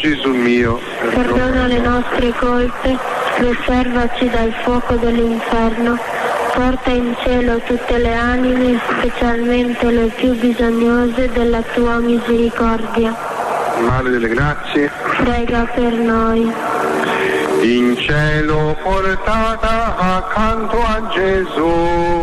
Gesù mio, perdona le nostre colpe, preservaci dal fuoco dell'inferno, porta in cielo tutte le anime, specialmente le più bisognose della tua misericordia. Madre delle grazie, Prega per noi. in cielo portata accanto a Gesù,